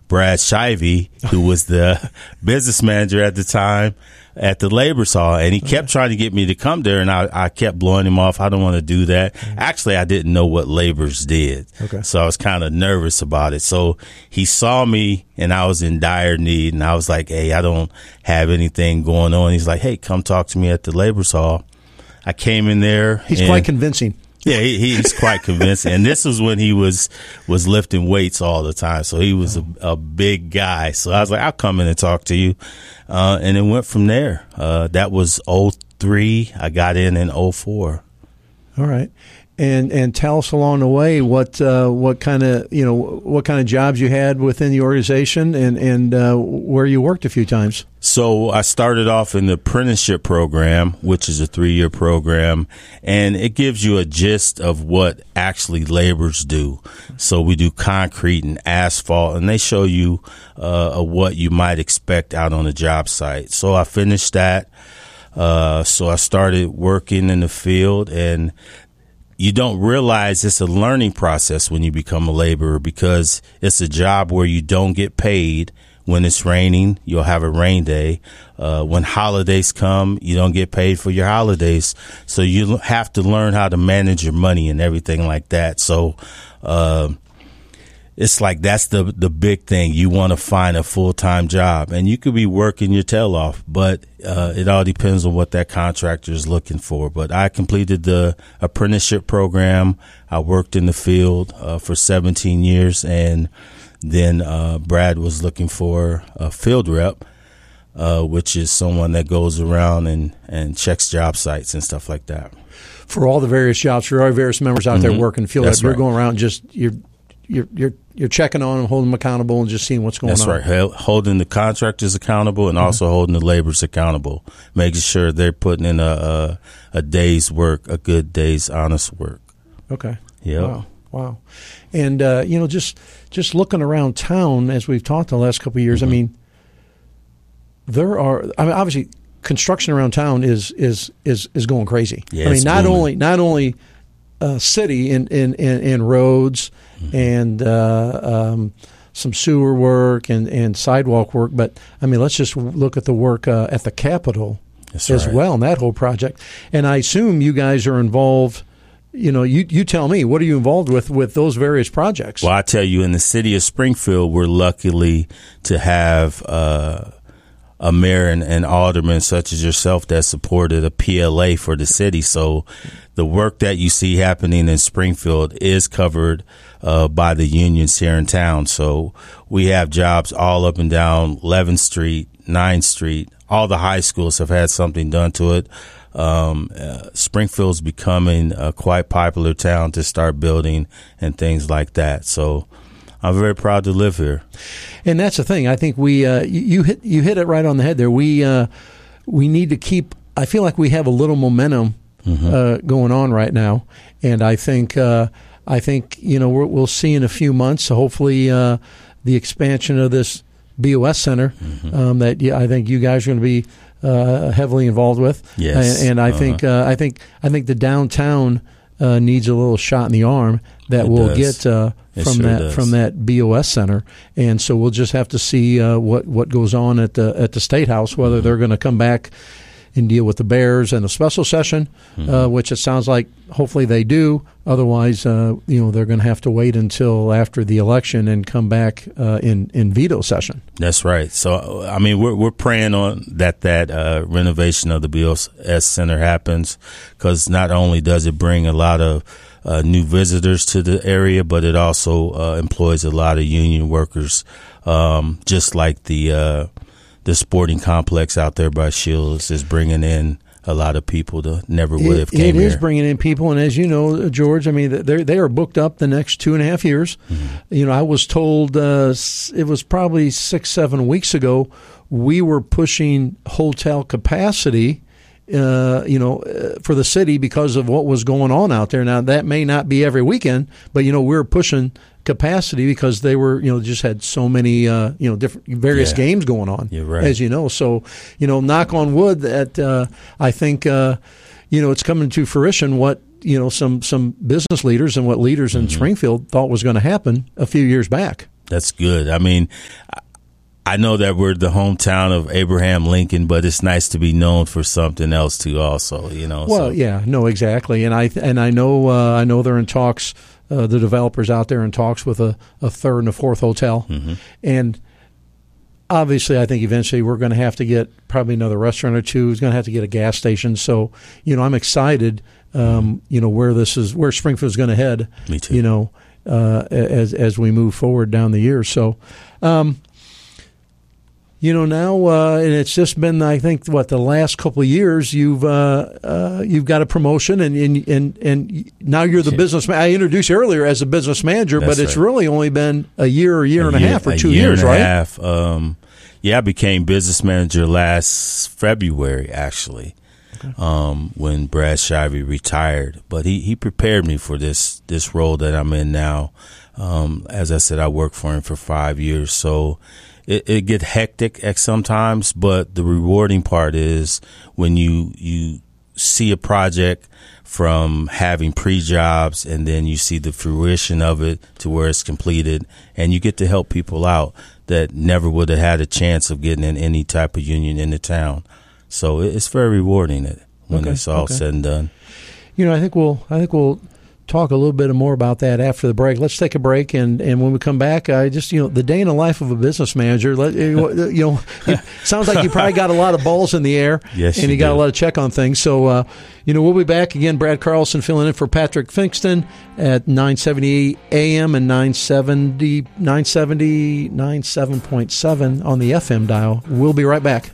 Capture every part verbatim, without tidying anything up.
Brad Shivey, who was the business manager at the time at the Labor Hall, and he kept trying to get me to come there, and I, I kept blowing him off. I don't want to do that. Actually, I didn't know what Labor's did, okay. so I was kind of nervous about it. So he saw me, and I was in dire need, and I was like, hey, I don't have anything going on. He's like, hey, come talk to me at the Labor Hall. I came in there. He's quite convincing. Yeah, he, he's quite convincing. And this was when he was was lifting weights all the time. So he was a, a big guy. So I was like, I'll come in and talk to you. Uh, and it went from there. Uh, that was oh three. I got in in oh four. All right. And and tell us along the way what uh, what kind of you know what kind of jobs you had within the organization and and uh, where you worked a few times. So I started off in the apprenticeship program, which is a three-year program, and it gives you a gist of what actually laborers do. So we do concrete and asphalt, and they show you uh, what you might expect out on a job site. So I finished that. Uh, so I started working in the field, and you don't realize it's a learning process when you become a laborer, because it's a job where you don't get paid. When it's raining, you'll have a rain day. Uh, when holidays come, you don't get paid for your holidays. So you have to learn how to manage your money and everything like that. So uh, it's like that's the the big thing. You want to find a full-time job, and you could be working your tail off, but uh, it all depends on what that contractor is looking for. But I completed the apprenticeship program. I worked in the field uh, for seventeen years, and then uh, Brad was looking for a field rep, uh, which is someone that goes around and, and checks job sites and stuff like that. For all the various jobs, for our various members out Mm-hmm. there working field That's rep, you're right. going around just you're you're you're you're checking on them, holding them accountable, and just seeing what's going That's on. right. Hel- Holding the contractors accountable and Mm-hmm. also holding the laborers accountable, making sure they're putting in a, a, a day's work, a good day's honest work. Okay. Yeah. Wow. Wow. And, uh, you know, just just looking around town, as we've talked the last couple of years, Mm-hmm. I mean, there are, I mean, obviously, construction around town is is is, is going crazy. Yeah, I mean, it's not booming. only not only uh, city in, in, in, in roads Mm-hmm. and uh, um, some sewer work and, and sidewalk work, but, I mean, let's just look at the work uh, at the Capitol That's as right. well in that whole project. And I assume you guys are involved. You know, you you tell me, what are you involved with with those various projects? Well, I tell you, in the city of Springfield, we're luckily to have uh, a mayor and, and alderman such as yourself that supported a P L A for the city. So the work that you see happening in Springfield is covered uh, by the unions here in town. So we have jobs all up and down eleventh Street, ninth Street. All the high schools have had something done to it. Um, uh, Springfield's becoming a quite popular town to start building and things like that. So I'm very proud to live here. And that's the thing. I think we uh, you, you hit you hit it right on the head there. We uh, we need to keep. I feel like we have a little momentum Mm-hmm. uh, going on right now, and I think uh, I think you know we're, we'll see in a few months. Hopefully, uh, the expansion of this B O S center Mm-hmm. um, that yeah, I think you guys are going to be uh, heavily involved with. Yes. and, and I Uh-huh. think uh, I think I think the downtown uh, needs a little shot in the arm that It we'll does. get uh, It from sure that does. from that B O S center, and so we'll just have to see uh, what what goes on at the at the State House, whether Mm-hmm. they're going to come back and deal with the Bears in a special session, Mm-hmm. uh, which it sounds like hopefully they do. Otherwise, uh, you know, they're going to have to wait until after the election and come back uh, in in veto session. That's right. So, I mean, we're we're praying on that that uh, renovation of the B O S Center happens, because not only does it bring a lot of uh, new visitors to the area, but it also uh, employs a lot of union workers, um, just like the uh, the sporting complex out there by Shields is bringing in a lot of people that never would have It, came it here. is bringing in people, and as you know, George, I mean, they they are booked up the next two and a half years. Mm-hmm. You know, I was told uh, it was probably six, seven weeks ago we were pushing hotel capacity. Uh, you know, uh, for the city because of what was going on out there. Now that may not be every weekend, but you know, we were pushing capacity because they were, you know, just had so many, uh, you know, different various Yeah. games going on, You're right. as you know. So, you know, knock on wood that uh, I think, uh, you know, it's coming to fruition what, you know, some, some business leaders and what leaders in Mm-hmm. Springfield thought was going to happen a few years back. That's good. I mean, I know that we're the hometown of Abraham Lincoln, but it's nice to be known for something else too. Also, you know. Well, so. yeah, no, exactly, and I and I know uh, I know they're in talks. Uh, the developers out there in talks with a, a third and a fourth hotel, mm-hmm. and obviously, I think eventually we're going to have to get probably another restaurant or two. We're going to have to get a gas station. So, you know, I'm excited. Um, you know where this is, where Springfield's going to head. Me too. You know, uh, as as we move forward down the years. So. Um, You know now, uh, and it's just been, I think, what the last couple of years. You've uh, uh, you've got a promotion, and and and, and now you're the business. I introduced you earlier as a business manager, That's but it's right. really only been a year, a year a and year, a half, or a two year years, and a right? Half. Um, yeah, I became business manager last February, actually, okay. um, when Brad Shivey retired. But he, he prepared me for this this role that I'm in now. Um, as I said, I worked for him for five years, so. It, it get hectic at sometimes, but the rewarding part is when you you see a project from having pre-jobs and then you see the fruition of it to where it's completed, and you get to help people out that never would have had a chance of getting in any type of union in the town. So it's very rewarding when okay, it's all okay. said and done. You know, I think we'll I think we'll talk a little bit more about that after the break. Let's take a break, and, and when we come back, I just, you know, the day in the life of a business manager, let, you know, it sounds like you probably got a lot of balls in the air, yes, and you, you got do. a lot of check on things. So, uh, you know, we'll be back again. Brad Carlson filling in for Patrick Finkston at nine seventy A M and nine seventy, nine seventy, ninety-seven point seven on the F M dial. We'll be right back.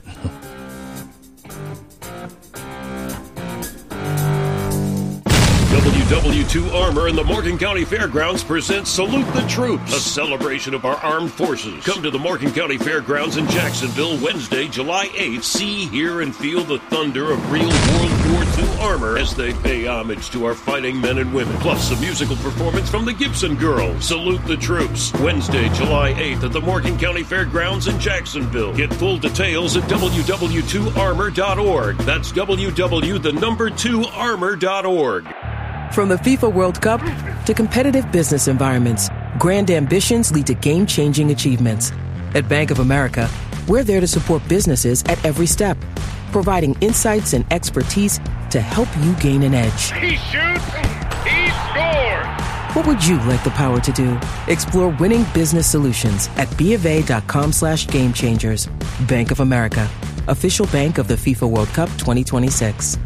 W W two Armor and the Morgan County Fairgrounds presents Salute the Troops, a celebration of our armed forces. Come to the Morgan County Fairgrounds in Jacksonville Wednesday, July eighth. See, hear, and feel the thunder of real World War Two armor as they pay homage to our fighting men and women. Plus, a musical performance from the Gibson Girls. Salute the Troops, Wednesday, July eighth at the Morgan County Fairgrounds in Jacksonville. Get full details at w w two armor dot org. That's www, the number two armor dot org. From the FIFA World Cup to competitive business environments, grand ambitions lead to game-changing achievements. At Bank of America, we're there to support businesses at every step, providing insights and expertise to help you gain an edge. He shoots, he scores! What would you like the power to do? Explore winning business solutions at bofa.com slash game changers. Bank of America, official bank of the FIFA World Cup twenty twenty-six.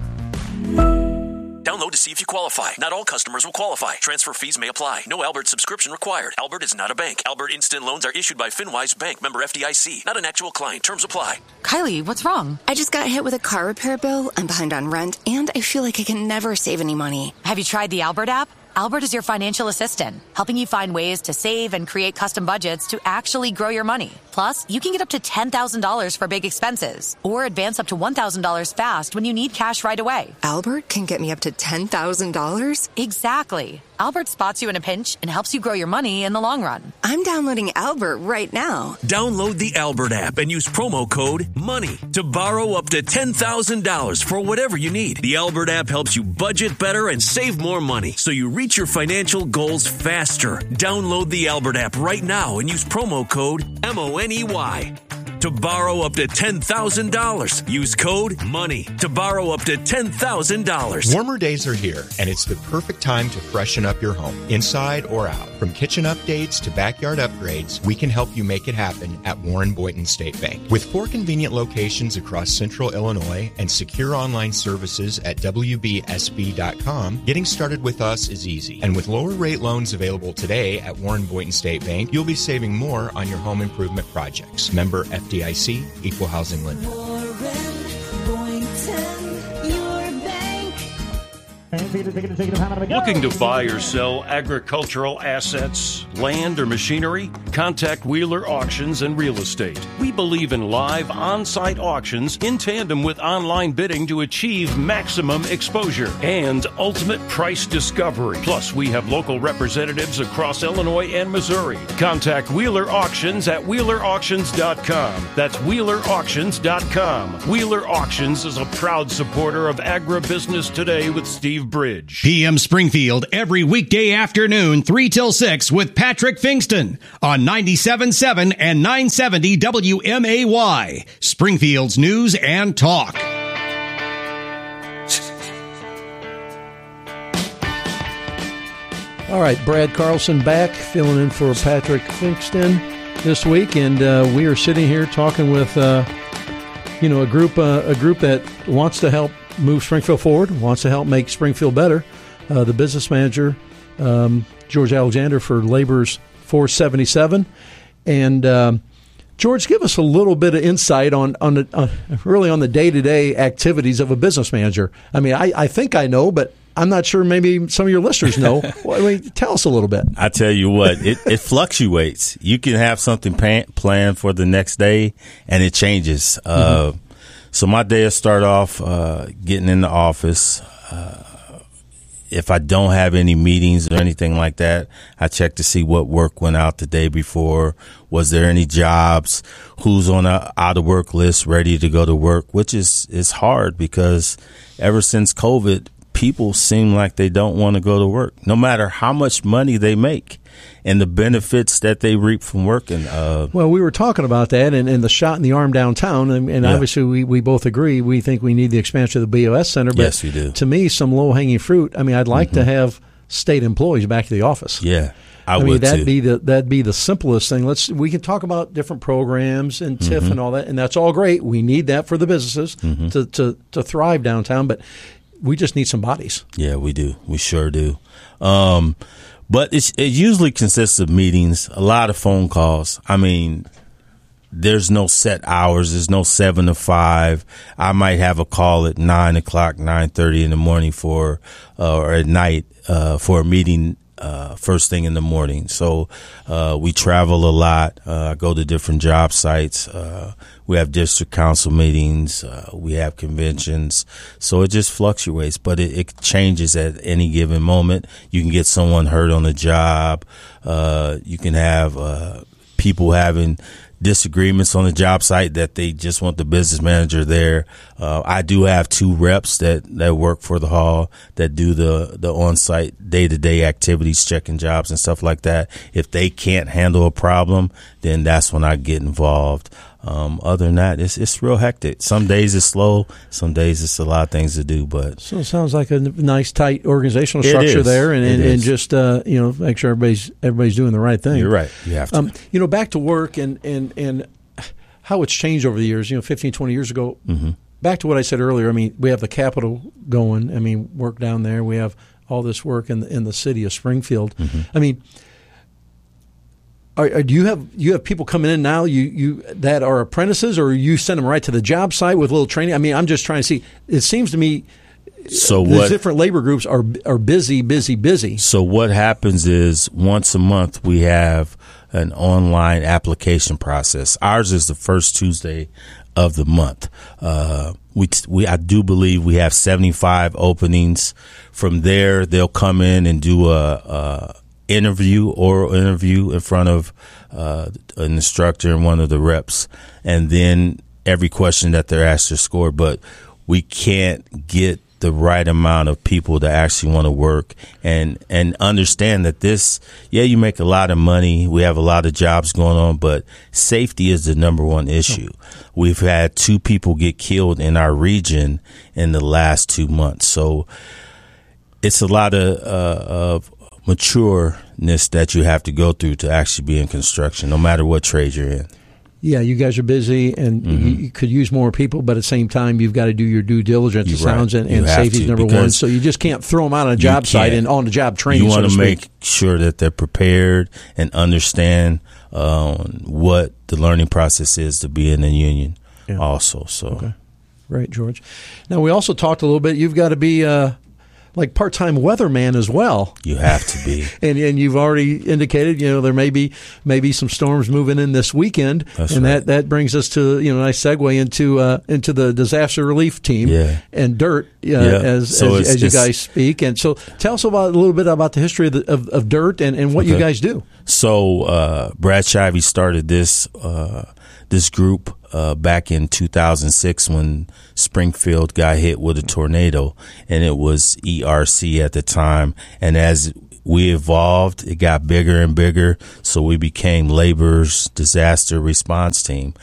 Download to see if you qualify. Not all customers will qualify. Transfer fees may apply. No Albert subscription required. Albert is not a bank. Albert Instant Loans are issued by FinWise Bank, member F D I C. Not an actual client. Terms apply. Kylie, what's wrong? I just got hit with a car repair bill. I'm behind on rent, and I feel like I can never save any money. Have you tried the Albert app? Albert is your financial assistant, helping you find ways to save and create custom budgets to actually grow your money. Plus, you can get up to ten thousand dollars for big expenses or advance up to one thousand dollars fast when you need cash right away. Albert can get me up to ten thousand dollars? Exactly. Albert spots you in a pinch and helps you grow your money in the long run. I'm downloading Albert right now. Download the Albert app and use promo code MONEY to borrow up to ten thousand dollars for whatever you need. The Albert app helps you budget better and save more money so you reach your financial goals faster. Download the Albert app right now and use promo code M O N E Y to borrow up to ten thousand dollars. Use code MONEY to borrow up to ten thousand dollars. Warmer days are here, and it's the perfect time to freshen up your home, inside or out. From kitchen updates to backyard upgrades, we can help you make it happen at Warren Boynton State Bank. With four convenient locations across central Illinois and secure online services at W B S B dot com, getting started with us is easy. And with lower rate loans available today at Warren Boynton State Bank, you'll be saving more on your home improvement projects. Member F D I C, Equal Housing Lender. Looking to buy or sell agricultural assets, land, or machinery? Contact Wheeler Auctions and Real Estate. We believe in live on-site auctions in tandem with online bidding to achieve maximum exposure and ultimate price discovery. Plus, we have local representatives across Illinois and Missouri. Contact Wheeler Auctions at wheeler auctions dot com. That's wheeler auctions dot com. Wheeler Auctions is a proud supporter of Agribusiness Today with Steve Dave Bridge. P M Springfield every weekday afternoon, three till six with Patrick Fingston on ninety-seven point seven and nine seventy W M A Y, Springfield's News and Talk. All right, Brad Carlson back, filling in for Patrick Fingston this week, and uh, we are sitting here talking with, uh, you know, a group, uh, a group that wants to help move Springfield forward, wants to help make Springfield better. Uh, the business manager, um, George Alexander for Labor's four seventy-seven, and um, George, give us a little bit of insight on on, the, on really on the day-to-day activities of a business manager. I mean, I, I think I know, but I'm not sure maybe some of your listeners know. Well, I mean, tell us a little bit. I tell you what, it, it fluctuates. You can have something pan- planned for the next day, and it changes. Mm-hmm. Uh, so my day will start off uh, getting in the office. Uh, if I don't have any meetings or anything like that, I check to see what work went out the day before. Was there any jobs? Who's on a out of work list ready to go to work? Which is, is hard because ever since COVID, people seem like they don't want to go to work, no matter how much money they make and the benefits that they reap from working. Uh, well, we were talking about that and, and the shot in the arm downtown, and, and yeah. obviously we, we both agree. We think we need the expansion of the B O S Center. But yes, we do. To me, some low-hanging fruit, I mean, I'd like mm-hmm. to have state employees back to the office. Yeah, I, I would mean, that'd too. be the that'd be the simplest thing. Let's we can talk about different programs and TIF mm-hmm. and all that, and that's all great. We need that for the businesses mm-hmm. to, to, to thrive downtown, but we just need some bodies. Yeah, we do. We sure do. Um, but it's, it usually consists of meetings, a lot of phone calls. I mean, there's no set hours. There's no seven to five. I might have a call at nine o'clock, nine thirty in the morning for, uh, or at night uh, for a meeting. Uh, first thing in the morning. So uh, we travel a lot. Uh, I go to different job sites. Uh, we have district council meetings. Uh, we have conventions. So it just fluctuates, but it, it changes at any given moment. You can get someone hurt on the job. Uh, you can have uh, people having disagreements on the job site that they just want the business manager there. Uh, I do have two reps that, that work for the hall that do the, the on-site day-to-day activities, checking jobs and stuff like that. If they can't handle a problem, then that's when I get involved. Um, other than that, it's it's real hectic. Some days it's slow. Some days it's a lot of things to do. But so it sounds like a nice, tight organizational structure there, and and, and just uh, you know make sure everybody's everybody's doing the right thing. You're right. You have to. Um, you know, back to work and and and how it's changed over the years. You know, fifteen, twenty years ago. Mm-hmm. Back to what I said earlier. I mean, we have the Capitol going. I mean, work down there. We have all this work in the, in the city of Springfield. Mm-hmm. I mean. Are, are, do you have you have people coming in now you, you that are apprentices, or you send them right to the job site with a little training? I mean, I'm just trying to see. It seems to me so the what, different labor groups are are busy, busy, busy. So what happens is once a month we have an online application process. Ours is the first Tuesday of the month. Uh, we we I do believe we have seventy-five openings. From there, they'll come in and do a. a interview, oral interview in front of uh, an instructor and one of the reps, and then every question that they're asked is scored. But we can't get the right amount of people that actually want to work and and understand that this, yeah, you make a lot of money. We have a lot of jobs going on, but safety is the number one issue. We've had two people get killed in our region in the last two months. So it's a lot of, uh, of matureness that you have to go through to actually be in construction, no matter what trade you're in. Yeah, you guys are busy, and mm-hmm. you, you could use more people, but at the same time, you've got to do your due diligence. It sounds, right. and, and safety is number one. So you just can't throw them out on a job site and on the job training. You want so to, to make sure that they're prepared and understand um, what the learning process is to be in a union. Yeah. Also, so okay. Right, George. Now we also talked a little bit. You've got to be. Uh, like part-time weatherman as well. You have to be. and and you've already indicated, you know, there may be maybe some storms moving in this weekend. That's and right. that, that brings us to, you know, a nice segue into uh, into the disaster relief team yeah. and DIRT uh, yeah. as so as, as you guys speak. And so tell us about a little bit about the history of, the, of, of DIRT and, and what okay. you guys do. So uh, Brad Shivey started this uh, this group uh, back in two thousand six when Springfield got hit with a tornado, and it was E R C at the time. And as we evolved, it got bigger and bigger, so we became Labor's Disaster Response Team.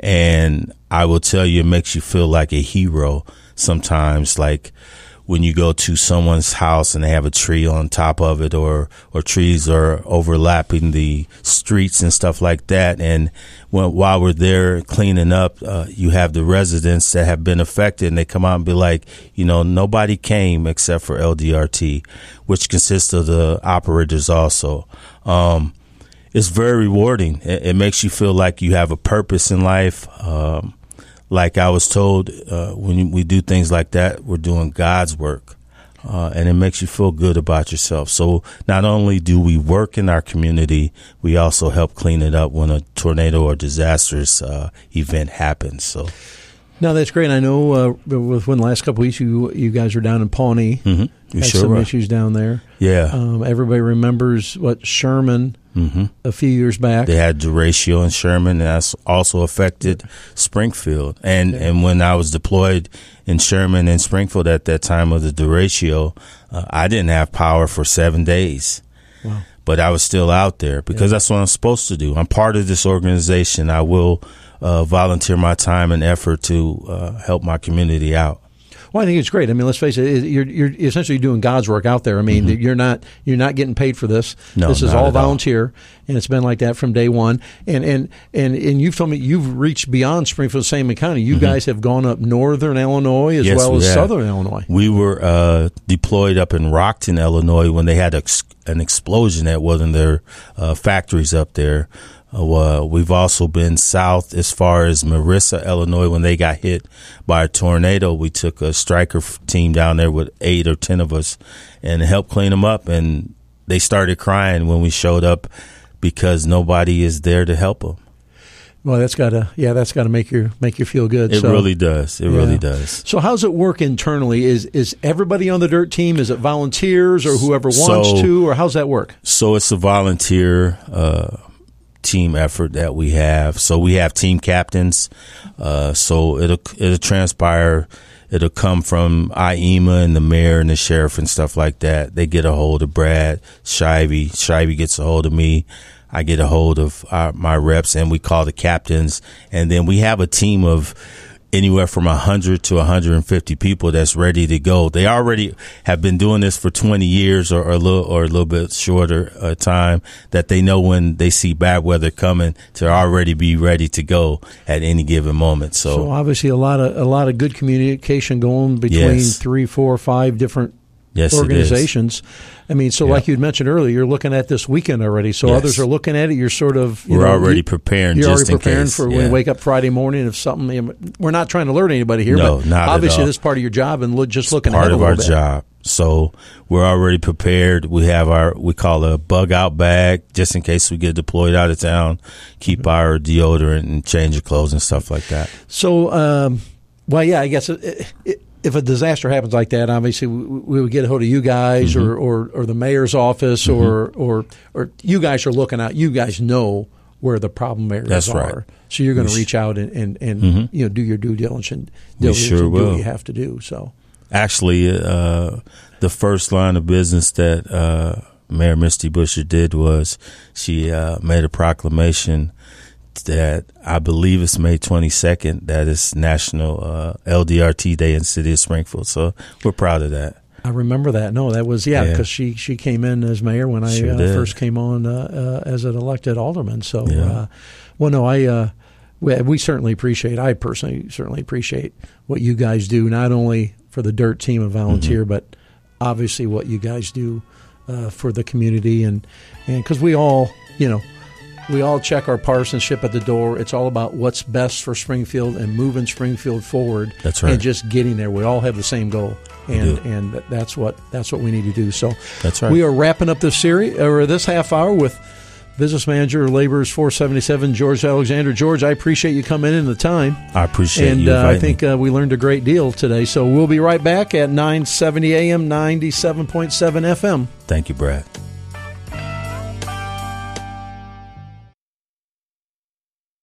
And I will tell you, it makes you feel like a hero sometimes, like when you go to someone's house and they have a tree on top of it, or or trees are overlapping the streets and stuff like that. And when, while we're there cleaning up, uh, you have the residents that have been affected, and they come out and be like, you know, nobody came except for L D R T, which consists of the operators also. Um, it's very rewarding. It, it makes you feel like you have a purpose in life. Um, Like I was told, uh, when we do things like that, we're doing God's work, uh, and it makes you feel good about yourself. So not only do we work in our community, we also help clean it up when a tornado or disastrous uh, event happens. So, no, that's great. I know uh, within the last couple of weeks, you you guys are down in Pawnee. Mm-hmm. You had sure some were. issues down there. Yeah. Um, everybody remembers what Sherman. Mm-hmm. A few years back, they had derecho in Sherman, and that's also affected Springfield. And yeah. and when I was deployed in Sherman and Springfield at that time of the derecho, uh, I didn't have power for seven days. Wow. But I was still out there because yeah. that's what I'm supposed to do. I'm part of this organization. I will uh, volunteer my time and effort to uh, help my community out. Well, I think it's great. I mean, let's face it, you're, you're essentially doing God's work out there. I mean, mm-hmm. you're not you're not getting paid for this. No, this is not all at volunteer, all. And it's been like that from day one. And and and, and you've told me you've reached beyond Springfield, Sangamon County. You mm-hmm. guys have gone up northern Illinois as yes, well we as have. southern Illinois. We were uh, deployed up in Rockton, Illinois, when they had a, an explosion at one of their uh, factories up there. Uh, we've also been south as far as Marissa, Illinois, when they got hit by a tornado. We took a striker team down there with eight or ten of us and helped clean them up. And they started crying when we showed up because nobody is there to help them. Well, that's gotta, yeah, that's gotta make you make you feel good. It so, really does. It yeah. really does. So, how's it work internally? Is is everybody on the dirt team? Is it volunteers or whoever wants so, to, or how's that work? So it's a volunteer uh, team effort that we have. So we have team captains. Uh, so it'll it'll transpire. It'll come from I E M A and the mayor and the sheriff and stuff like that. They get a hold of Brad Shivey. Shivey gets a hold of me. I get a hold of our, my reps, and we call the captains. And then we have a team of anywhere from one hundred to one hundred fifty people that's ready to go. They already have been doing this for twenty years or, or a little or a little bit shorter uh, time, that they know when they see bad weather coming to already be ready to go at any given moment. So, so obviously a lot of a lot of good communication going between yes. three, four, five different yes, organizations. I mean, so yeah. like you mentioned earlier, you're looking at this weekend already. So yes. others are looking at it. You're sort of you we're know, already you, preparing. You're just already in preparing case. for yeah. when you wake up Friday morning. If something, we're not trying to alert anybody here, no, but not obviously at all. this is part of your job, and look, just it's looking part ahead of a our little bit. job. So we're already prepared. We have our we call a bug out bag just in case we get deployed out of town. Keep mm-hmm. our deodorant and change of clothes and stuff like that. So, um, well, yeah, I guess it, it, if a disaster happens like that, obviously we, we would get a hold of you guys mm-hmm. or, or, or the mayor's office mm-hmm. or, or or you guys are looking out. You guys know where the problem areas That's are. Right. So you're going to reach out and, and, and mm-hmm. you know do your due diligence, we sure and will. do what you have to do. So actually, uh, the first line of business that uh, Mayor Misty Buscher did was she uh, made a proclamation that I believe it's May twenty-second, that is National uh, L D R T Day in the city of Springfield. So we're proud of that. I remember that. No, that was, yeah, because yeah. she, she came in as mayor when I sure uh, first came on uh, uh, as an elected alderman. So, yeah. uh, well, no, I uh, we, we certainly appreciate, I personally certainly appreciate what you guys do, not only for the dirt team and volunteer, mm-hmm. but obviously what you guys do uh, for the community. And because we all, you know, we all check our partisanship at the door. It's all about what's best for Springfield and moving Springfield forward. That's right. And just getting there. We all have the same goal, and and that's what that's what we need to do. So that's right. We are wrapping up this series or this half hour with Business Manager, Laborers four seventy-seven, George Alexander. George, I appreciate you coming in the time. I appreciate and, you uh, inviting I think uh, we learned a great deal today. So we'll be right back at nine seventy A M, ninety-seven point seven F M. Thank you, Brad. Live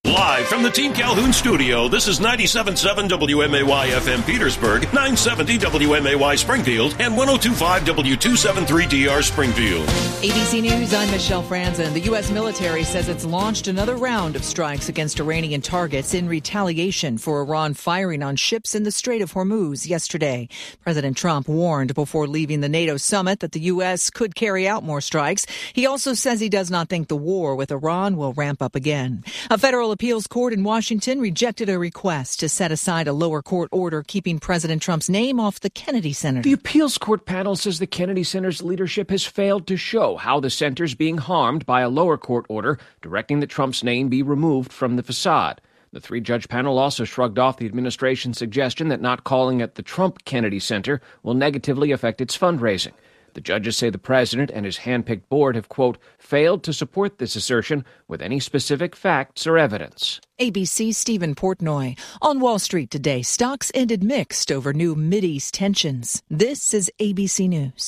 Live from the Team Calhoun studio, this is ninety-seven point seven W M A Y F M Petersburg, nine seventy W M A Y Springfield, and one oh two point five W two seventy-three D R Springfield. A B C News, I'm Michelle Franzen. The U S military says it's launched another round of strikes against Iranian targets in retaliation for Iran firing on ships in the Strait of Hormuz yesterday. President Trump warned before leaving the NATO summit that the U S could carry out more strikes. He also says he does not think the war with Iran will ramp up again. A federal appeals court in Washington rejected a request to set aside a lower court order keeping President Trump's name off the Kennedy Center. The appeals court panel says the Kennedy Center's leadership has failed to show how the center's being harmed by a lower court order directing that Trump's name be removed from the facade. The three-judge panel also shrugged off the administration's suggestion that not calling it the Trump Kennedy Center will negatively affect its fundraising. The judges say the president and his hand-picked board have, quote, failed to support this assertion with any specific facts or evidence. A B C's Stephen Portnoy. On Wall Street today, stocks ended mixed over new Mideast tensions. This is A B C News.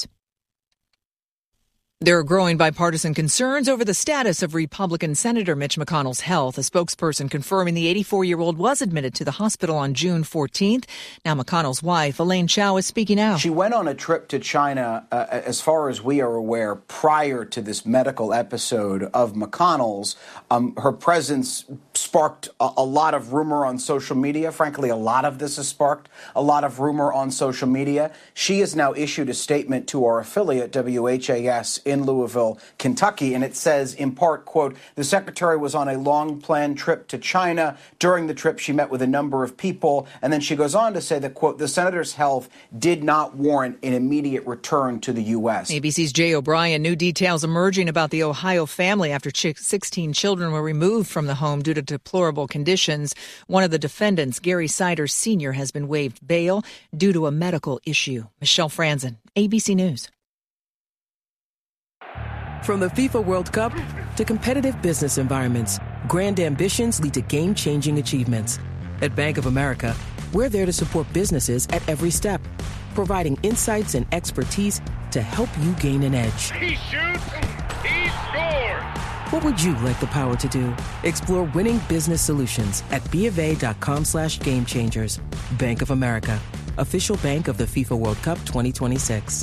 There are growing bipartisan concerns over the status of Republican Senator Mitch McConnell's health. A spokesperson confirming the eighty-four-year-old was admitted to the hospital on June fourteenth. Now McConnell's wife, Elaine Chao, is speaking out. She went on a trip to China, uh, as far as we are aware, prior to this medical episode of McConnell's. Um, her presence sparked a, a lot of rumor on social media. Frankly, a lot of this has sparked a lot of rumor on social media. She has now issued a statement to our affiliate, W H A S, in Louisville, Kentucky, and it says, in part, quote, the secretary was on a long-planned trip to China. During the trip, she met with a number of people, and then she goes on to say that, quote, the senator's health did not warrant an immediate return to the U S. A B C's Jay O'Brien. New details emerging about the Ohio family after sixteen children were removed from the home due to deplorable conditions. One of the defendants, Gary Siders Senior, has been waived bail due to a medical issue. Michelle Franzen, A B C News. From the FIFA World Cup to competitive business environments, grand ambitions lead to game-changing achievements. At Bank of America, we're there to support businesses at every step, providing insights and expertise to help you gain an edge. He shoots, he scores! What would you like the power to do? Explore winning business solutions at BofA.com slash game changers. Bank of America, official bank of the FIFA World Cup twenty twenty-six.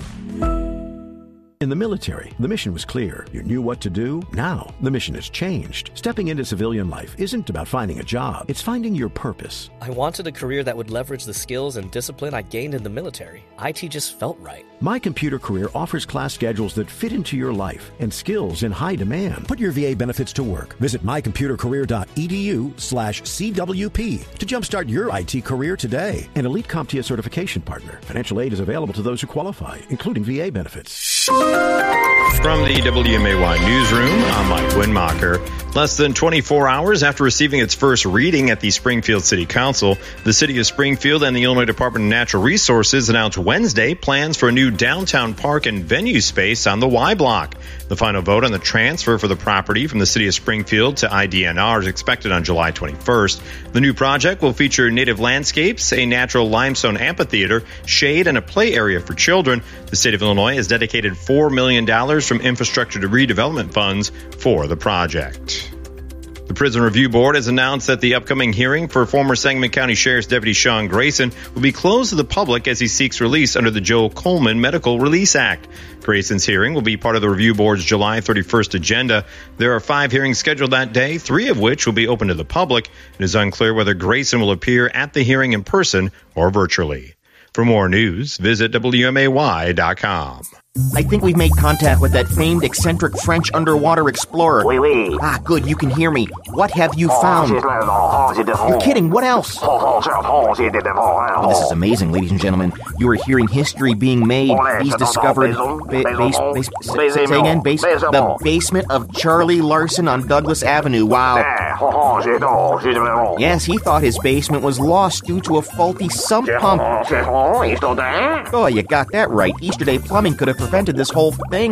In the military, the mission was clear. You knew what to do. Now, the mission has changed. Stepping into civilian life isn't about finding a job. It's finding your purpose. I wanted a career that would leverage the skills and discipline I gained in the military. I T just felt right. My Computer Career offers class schedules that fit into your life and skills in high demand. Put your V A benefits to work. Visit mycomputercareer.edu slash CWP to jumpstart your I T career today. An Elite CompTIA certification partner. Financial aid is available to those who qualify, including V A benefits. From the W M A Y Newsroom, I'm Mike Winmacher. Less than twenty-four hours after receiving its first reading at the Springfield City Council, the City of Springfield and the Illinois Department of Natural Resources announced Wednesday plans for a new downtown park and venue space on the Y Block. The final vote on the transfer for the property from the City of Springfield to I D N R is expected on July twenty-first. The new project will feature native landscapes, a natural limestone amphitheater, shade, and a play area for children. The state of Illinois has dedicated four million dollars from infrastructure to redevelopment funds for the project. The Prison Review Board has announced that the upcoming hearing for former Sangamon County Sheriff's Deputy Sean Grayson will be closed to the public as he seeks release under the Joe Coleman Medical Release Act. Grayson's hearing will be part of the Review Board's July thirty-first agenda. There are five hearings scheduled that day, three of which will be open to the public. It is unclear whether Grayson will appear at the hearing in person or virtually. For more news, visit W M A Y dot com. I think we've made contact with that famed eccentric French underwater explorer. Oui, oui. Ah, good, you can hear me. What have you found? You're kidding, what else? Oh, this is amazing, ladies and gentlemen. You are hearing history being made. He's discovered... Ba- base, base, say, say again, base, the basement of Charlie Larson on Douglas Avenue. Wow. Yes, he thought his basement was lost due to a faulty sump pump. Oh, you got that right. Easter Day Plumbing could have prevented this whole thing.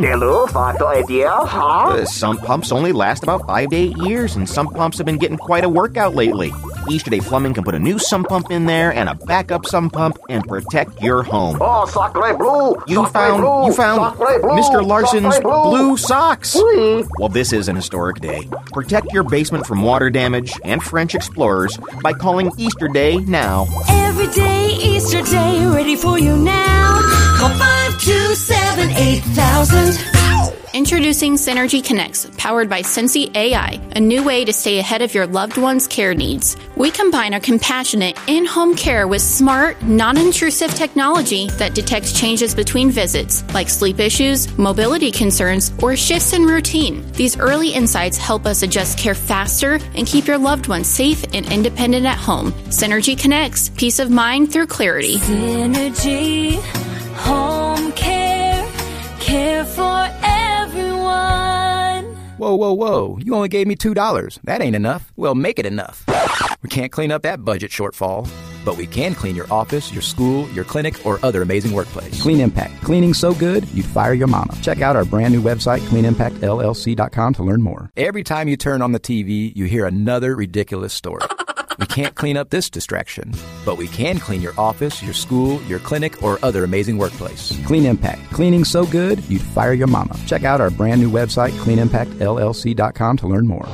Uh, sump pumps only last about five to eight years, and sump pumps have been getting quite a workout lately. Easter Day Plumbing can put a new sump pump in there and a backup sump pump and protect your home. Oh, sacre blue! You sacre found blue, you found blue, Mister Larson's blue. blue socks. Oui. Well, this is an historic day. Protect your basement from water damage and French explorers by calling Easter Day now. Every day, Easter Day, ready for you now. Call five two seven, eight thousand. Introducing Synergy Connects, powered by Sensi A I, a new way to stay ahead of your loved one's care needs. We combine our compassionate in-home care with smart, non-intrusive technology that detects changes between visits, like sleep issues, mobility concerns, or shifts in routine. These early insights help us adjust care faster and keep your loved ones safe and independent at home. Synergy Connects, peace of mind through clarity. Synergy, home care, care for everyone. Whoa, whoa, whoa. You only gave me two dollars. That ain't enough. Well, make it enough. We can't clean up that budget shortfall, but we can clean your office, your school, your clinic, or other amazing workplace. Clean Impact. Cleaning so good, you'd fire your mama. Check out our brand new website, clean impact L L C dot com, to learn more. Every time you turn on the T V, you hear another ridiculous story. We can't clean up this distraction, but we can clean your office, your school, your clinic, or other amazing workplace. Clean Impact. Cleaning so good, you'd fire your mama. Check out our brand new website, clean impact L L C dot com, to learn more.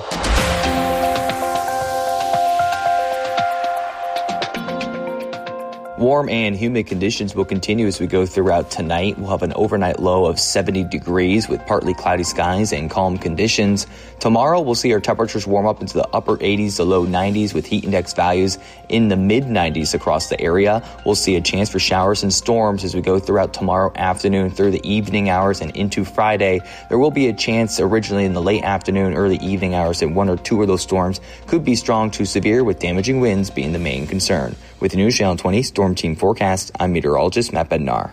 Warm and humid conditions will continue as we go throughout tonight. We'll have an overnight low of seventy degrees with partly cloudy skies and calm conditions. Tomorrow, we'll see our temperatures warm up into the upper eighties to low nineties with heat index values in the mid nineties across the area. We'll see a chance for showers and storms as we go throughout tomorrow afternoon through the evening hours and into Friday. There will be a chance originally in the late afternoon, early evening hours that one or two of those storms could be strong to severe, with damaging winds being the main concern. With the News Channel twenty Storm Team Forecast, I'm meteorologist Matt Bednar.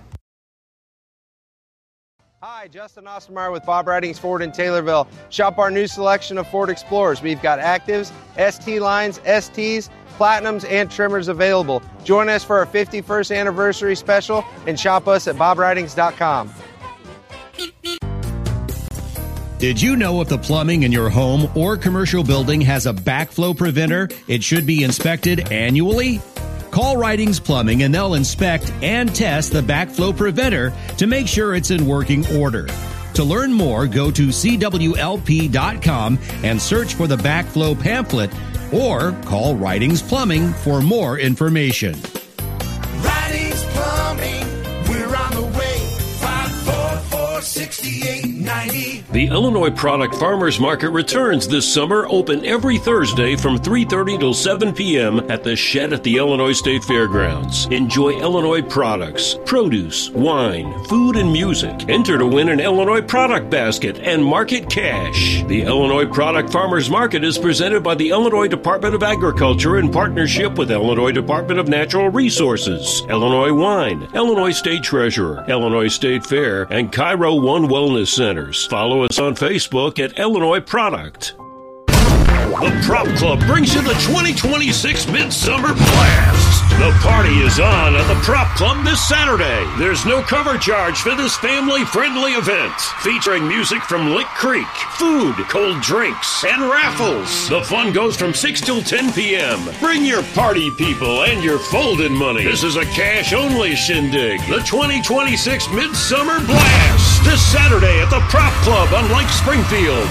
Hi, Justin Ostermeyer with Bob Ridings Ford in Taylorville. Shop our new selection of Ford Explorers. We've got Actives, S T lines, S Ts, Platinums, and Trimmers available. Join us for our fifty-first anniversary special and shop us at bob ridings dot com. Did you know if the plumbing in your home or commercial building has a backflow preventer, it should be inspected annually? Call Ridings Plumbing and they'll inspect and test the backflow preventer to make sure it's in working order. To learn more, go to C W L P dot com and search for the backflow pamphlet, or call Ridings Plumbing for more information. Ridings Plumbing, we're on the way. five four four, six eight nine zero. The Illinois Product Farmers Market returns this summer, open every Thursday from three thirty till seven p.m. at the Shed at the Illinois State Fairgrounds. Enjoy Illinois products, produce, wine, food, and music. Enter to win an Illinois product basket and market cash. The Illinois Product Farmers Market is presented by the Illinois Department of Agriculture in partnership with Illinois Department of Natural Resources, Illinois Wine, Illinois State Treasurer, Illinois State Fair, and Cairo One Wellness Centers. Follow us on Facebook at Illinois Product. The Prop Club brings you the twenty twenty-six Midsummer Blast. The party is on at the Prop Club this Saturday. There's no cover charge for this family-friendly event, featuring music from Lick Creek, food, cold drinks, and raffles. The fun goes from six till ten p.m. Bring your party people and your folding money. This is a cash-only shindig. The twenty twenty-six Midsummer Blast, this Saturday at the Prop Club on Lake Springfield.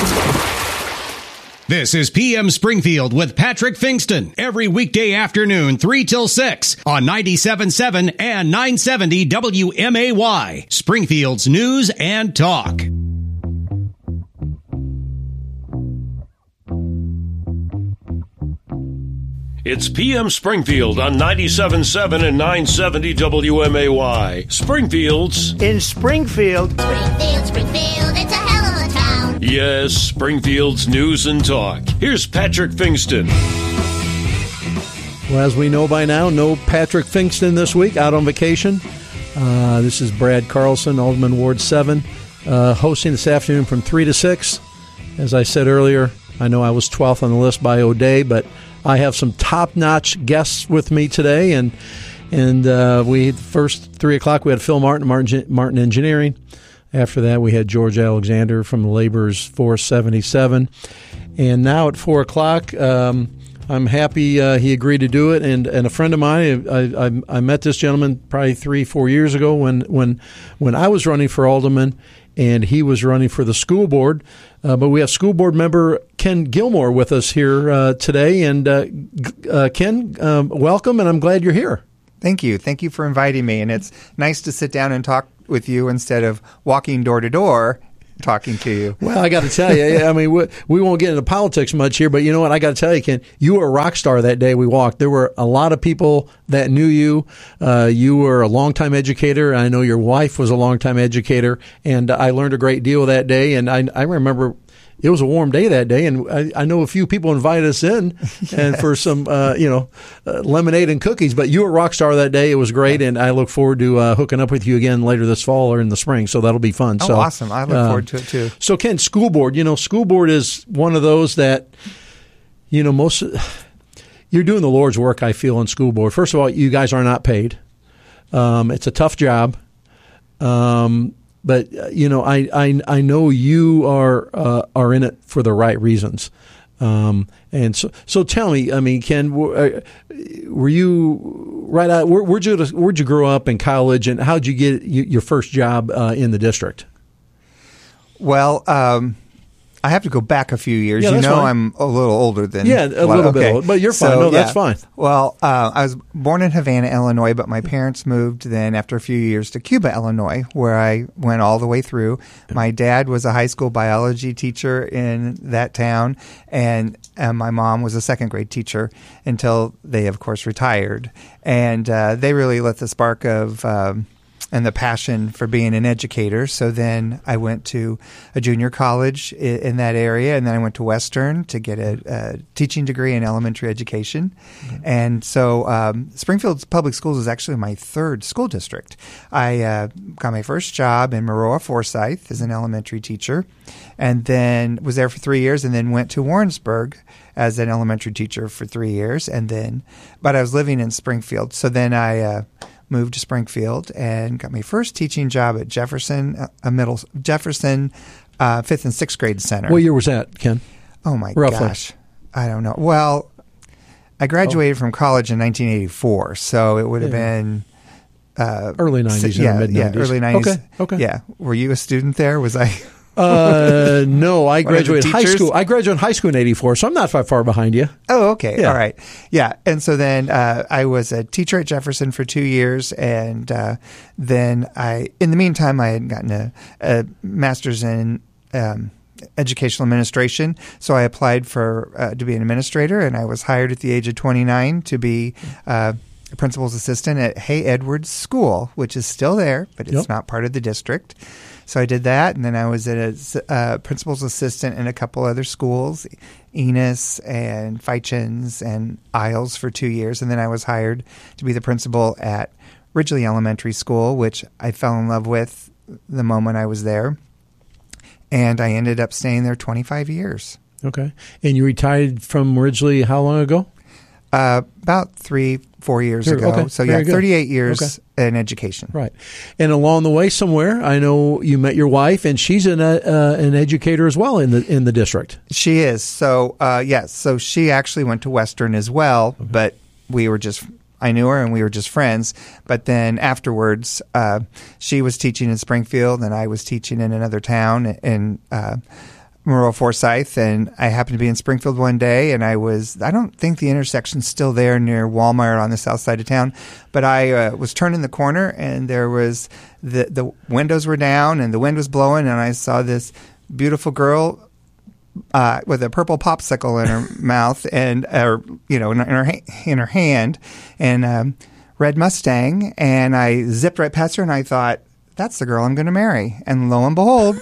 This is P M Springfield with Patrick Fingston. Every weekday afternoon, three till six on ninety-seven point seven and nine seventy W M A Y. Springfield's News and Talk. It's P M Springfield on ninety-seven point seven and nine seventy W M A Y. Springfield's in Springfield. Springfield, Springfield, it's a hell of a town. Yes, Springfield's News and Talk. Here's Patrick Fingston. Well, as we know by now, no Patrick Fingston this week, out on vacation. Uh, this is Brad Carlson, Alderman Ward seven, uh, hosting this afternoon from three to six. As I said earlier, I know I was twelfth on the list by O'Day, but I have some top-notch guests with me today, and and uh, we first three o'clock we had Phil Martin, Martin, Martin Engineering. After that, we had George Alexander from Labor's four seventy-seven, and now at four o'clock, um, I'm happy uh, he agreed to do it. And, and a friend of mine, I, I, I met this gentleman probably three, four years ago when when when I was running for alderman, and he was running for the school board. Uh, but we have school board member Ken Gilmore with us here uh, today. And uh, uh, Ken, um, welcome, and I'm glad you're here. Thank you. Thank you for inviting me. And it's nice to sit down and talk with you instead of walking door to door talking to you. Well, I got to tell you, I mean, we, we won't get into politics much here, but you know what? I got to tell you, Ken, you were a rock star that day we walked. There were a lot of people that knew you. Uh, you were a longtime educator. I know your wife was a longtime educator, and I learned a great deal that day. And I, I remember it was a warm day that day, and I, I know a few people invited us in yes. and for some, uh, you know, uh, lemonade and cookies. But you were a rock star that day. It was great, and I look forward to uh, hooking up with you again later this fall or in the spring. So that'll be fun. Oh, so, awesome! I look uh, forward to it too. So, Ken, school board. You know, school board is one of those that, you know, most you're doing the Lord's work. I feel on school board. First of all, you guys are not paid. Um, it's a tough job. Um, But uh, you know, I, I I know you are uh, are in it for the right reasons, um, and so so tell me. I mean, Ken, were, were you right out? Where, where'd you where'd you grow up in college, and how'd you get your first job uh, in the district? Well, um, I have to go back a few years. Yeah, you know, fine. I'm a little older than yeah, a little okay. bit older, but you're fine. So, no, yeah. that's fine. Well, uh, I was born in Havana, Illinois, but my parents moved then after a few years to Cuba, Illinois, where I went all the way through. My dad was a high school biology teacher in that town, and, and my mom was a second grade teacher until they, of course, retired. And uh, they really lit the spark of um, and the passion for being an educator. So then I went to a junior college in, in that area, and then I went to Western to get a, a teaching degree in elementary education. Mm-hmm. And so um, Springfield Public Schools is actually my third school district. I uh, got my first job in Maroa Forsyth as an elementary teacher, and then was there for three years, and then went to Warrensburg as an elementary teacher for three years. And then, but I was living in Springfield. So then I uh, moved to Springfield and got my first teaching job at Jefferson, a middle Jefferson uh, fifth and sixth grade center. What year was that, Ken? Oh my Roughly. gosh, I don't know. Well, I graduated oh. from college in nineteen eighty-four, so it would have yeah. been uh, early nineties, yeah, mid nineties. Yeah, early nineties. Okay, okay. Yeah, were you a student there? Was I? Uh, no, I graduated high teachers? school. I graduated high school in eighty-four, so I'm not far, far behind you. Oh, okay. Yeah. All right. Yeah. And so then uh, I was a teacher at Jefferson for two years. And uh, then I, in the meantime, I had gotten a, a master's in um, educational administration. So I applied for uh, to be an administrator, and I was hired at the age of twenty-nine to be uh, a principal's assistant at Hay Edwards School, which is still there, but it's yep. not part of the district. So I did that, and then I was a uh, principal's assistant in a couple other schools, Enos and Feichens and Isles for two years. And then I was hired to be the principal at Ridgely Elementary School, which I fell in love with the moment I was there. And I ended up staying there twenty-five years. Okay. And you retired from Ridgely how long ago? Uh, about three, four years Very, ago. okay. So, Very yeah, good. thirty-eight years okay. in education. Right. And along the way somewhere, I know you met your wife, and she's an uh, an educator as well in the in the district. She is. So, uh, yes. So she actually went to Western as well, okay. but we were just I knew her and we were just friends. But then afterwards, uh, she was teaching in Springfield, and I was teaching in another town in uh Maroa Forsyth, and I happened to be in Springfield one day, and I was, I don't think the intersection's still there near Walmart on the south side of town, but I uh, was turning the corner, and there was, the, the windows were down, and the wind was blowing, and I saw this beautiful girl uh, with a purple popsicle in her mouth, and, or, you know, in her, in her hand, and um, red Mustang, and I zipped right past her, and I thought, that's the girl I'm going to marry. And lo and behold,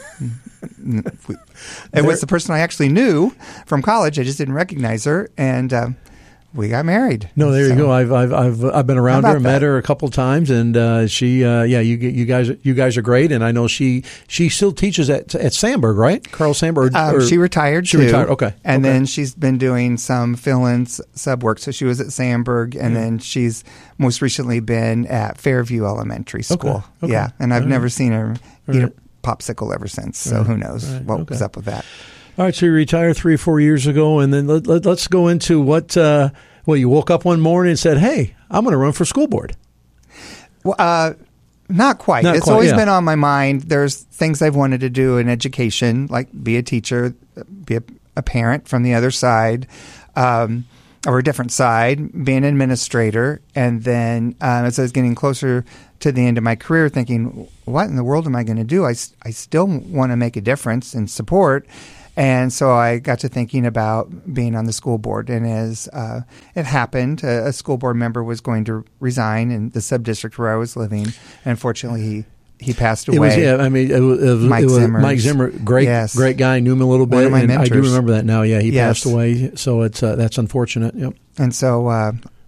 it was the person I actually knew from college. I just didn't recognize her, and uh, we got married. No, there so, you go. I've I've I've I've been around her, that? met her a couple of times, and uh, she, uh, yeah, you you guys you guys are great, and I know she she still teaches at at Sandburg, right? Carl Sandburg. Um, or, she retired. She too, retired. Okay, and okay. then she's been doing some fill-in sub work. So she was at Sandburg, and yeah. then she's most recently been at Fairview Elementary School. Okay. Okay. Yeah, and I've All never right. seen her All eat right. a popsicle ever since. So right. who knows right. what okay. was up with that? All right, so you retired three or four years ago, and then let, let, let's go into what, uh, well, you woke up one morning and said, hey, I'm going to run for school board. Well, uh, not quite. Not it's quite, always yeah. been on my mind. There's things I've wanted to do in education, like be a teacher, be a, a parent from the other side, um, or a different side, be an administrator. And then um, as I was getting closer to the end of my career, thinking, what in the world am I going to do? I, I still want to make a difference and support. And so I got to thinking about being on the school board. And as uh, it happened, a, a school board member was going to resign in the sub-district where I was living. And unfortunately, he, he passed away. It was, yeah, I mean, it was, it was, Mike it was Zimmer. Mike Zimmer, great, yes. great guy, knew him a little bit. One of my and mentors. I do remember that now. Yeah, he yes. passed away. So it's uh, that's unfortunate. Yep. And so uh,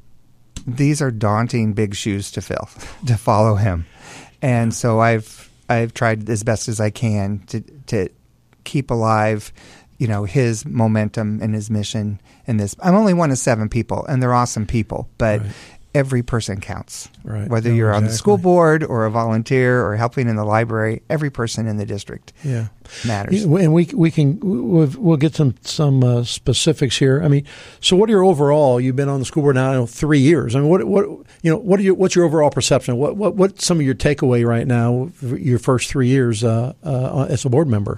these are daunting big shoes to fill, to follow him. And so I've I've tried as best as I can to to keep alive, you know, his momentum and his mission in this. I'm only one of seven people, and they're awesome people, but right. every person counts. Right. Whether no, you're exactly. on the school board or a volunteer or helping in the library, every person in the district yeah. matters. Yeah, and we we can we'll, we'll get some some uh, specifics here. I mean, so what are your overall? You've been on the school board now I know, three years. I mean, what what you know? What are your what's your overall perception? What what what's some of your takeaway right now? Your first three years uh, uh, as a board member.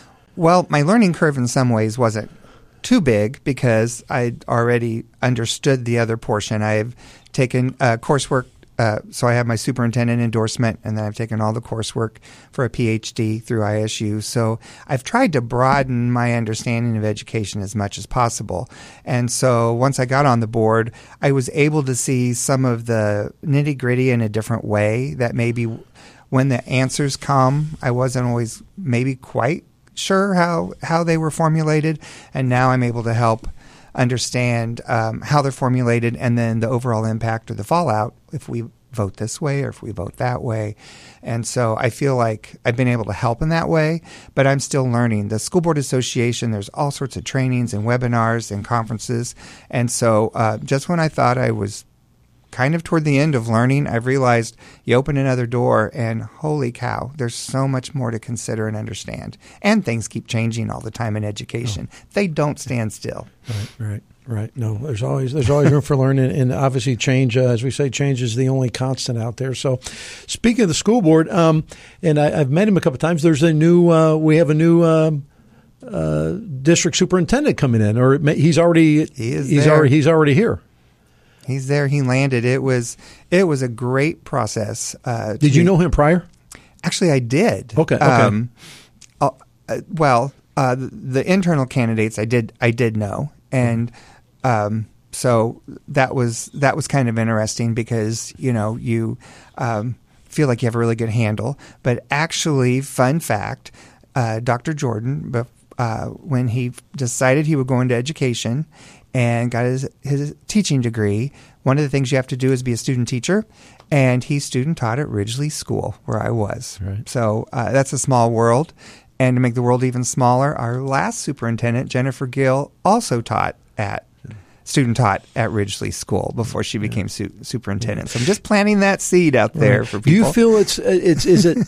Well, my learning curve in some ways wasn't too big because I'd already understood the other portion. I've taken uh, coursework, uh, so I have my superintendent endorsement, and then I've taken all the coursework for a P H D through I S U. So I've tried to broaden my understanding of education as much as possible. And so once I got on the board, I was able to see some of the nitty-gritty in a different way that maybe when the answers come, I wasn't always maybe quite sure how, how they were formulated, and now I'm able to help understand um, how they're formulated and then the overall impact or the fallout if we vote this way or if we vote that way. And so I feel like I've been able to help in that way, but I'm still learning. The School Board Association, there's all sorts of trainings and webinars and conferences, and so uh, just when I thought I was kind of toward the end of learning, I've realized you open another door and holy cow, there's so much more to consider and understand. And things keep changing all the time in education. Oh. They don't stand still. Right, right, right. No, there's always there's always room for learning, and obviously change, uh, as we say, change is the only constant out there. So speaking of the school board, um, and I, I've met him a couple of times, there's a new, uh, we have a new um, uh, district superintendent coming in, or he's already, he is he's there. already, he's already here. He's there. He landed. It was it was a great process. Uh, did you know him prior? Actually, I did. Okay. okay. Um, uh, well, uh, the, the internal candidates I did I did know, and um, so that was that was kind of interesting because you know you um, feel like you have a really good handle, but actually, fun fact, uh, Doctor Jordan, uh, when he decided he would go into education and got his, his teaching degree, one of the things you have to do is be a student teacher, and he student taught at Ridgely School, where I was. Right. So uh, that's a small world. And to make the world even smaller, our last superintendent, Jennifer Gill, also taught at student taught at Ridgely School before she became yeah. su- superintendent. So I'm just planting that seed out there right. for people. Do you feel it's it's is it?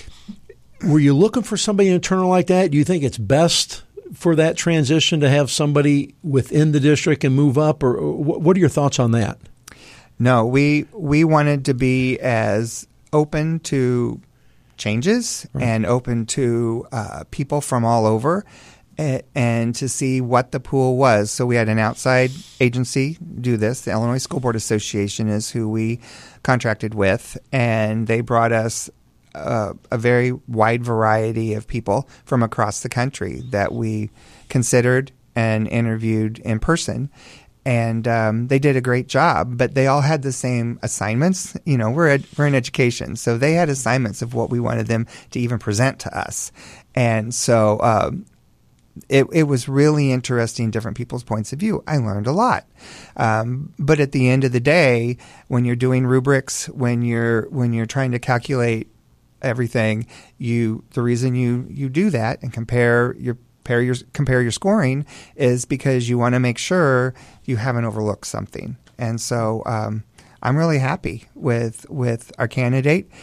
Were you looking for somebody internal like that? Do you think it's best for that transition to have somebody within the district and move up, or, or what are your thoughts on that? No, we we wanted to be as open to changes right. and open to uh, people from all over and, and to see what the pool was. So we had an outside agency do this. The Illinois School Board Association is who we contracted with, and they brought us Uh, a very wide variety of people from across the country that we considered and interviewed in person. And um, they did a great job, but they all had the same assignments. You know, we're ed- we're in education, so they had assignments of what we wanted them to even present to us. And so um, it, it was really interesting, different people's points of view. I learned a lot. Um, but at the end of the day, when you're doing rubrics, when you're when you're trying to calculate everything, you the reason you, you do that and compare your compare your compare your scoring is because you want to make sure you haven't overlooked something. And so um, I'm really happy with with our candidate.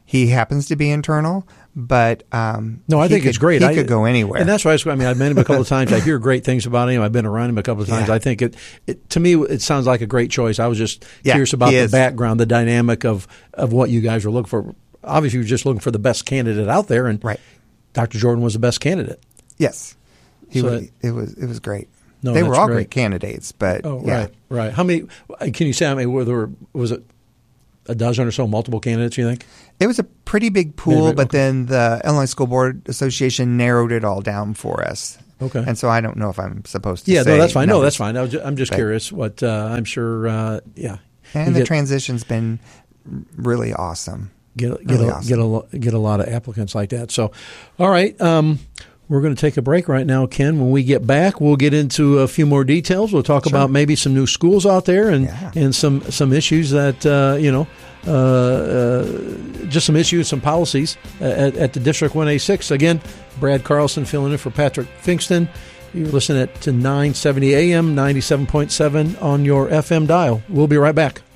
He happens to be internal, but um, no, I think could, it's great. He I, could go anywhere, and that's why I, was, I mean I've met him a couple of times. I hear great things about him. I've been around him a couple of times. Yeah. I think it, it to me it sounds like a great choice. I was just yeah, curious about the is. background, the dynamic of of what you guys were looking for. Obviously, you're just looking for the best candidate out there, and right. Doctor Jordan was the best candidate. Yes, he so was, it, it was. It was great. No, they were all great. great candidates, but oh, yeah. right, right. How many? Can you say how many? Were there? Was it a dozen or so multiple candidates? You think? It was a pretty big pool, Maybe, but okay. then the Illinois School Board Association narrowed it all down for us. Okay. And so I don't know if I'm supposed to. Yeah, say no, that's fine. numbers, no, that's fine. I was just, I'm just but, curious. What uh, I'm sure. Uh, yeah. And you the get, transition's been really awesome. Get get really a, awesome. get a get a lot of applicants like that. So, all right. Um, We're going to take a break right now, Ken. When we get back, we'll get into a few more details. We'll talk sure. about maybe some new schools out there and, yeah. and some, some issues that, uh, you know, uh, uh, just some issues, some policies at, at the District one A six. Again, Brad Carlson filling in for Patrick Finkston. You're listening to nine seventy A M, ninety-seven point seven on your F M dial. We'll be right back.